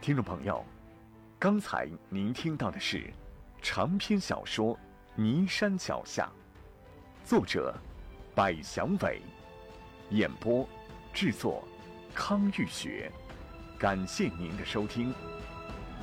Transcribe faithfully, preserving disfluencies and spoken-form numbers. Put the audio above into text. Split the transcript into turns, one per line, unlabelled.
听众朋友，刚才您听到的是长篇小说《尼山脚下》，作者百祥伟，演播制作康玉学。感谢您的收听。